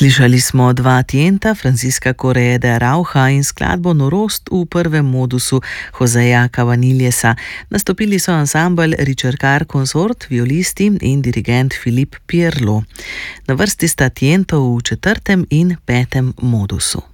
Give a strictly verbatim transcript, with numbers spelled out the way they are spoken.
Slišali smo dva Tienta, Francisca Correa de Arauja in skladbo Norost v prvem modusu Joseja Cavaniljesa. Nastopili so ansambel Richard Carr Consort, violisti in dirigent Philippe Pierlot. Na vrsti sta Tiento v četrtem in petem modusu.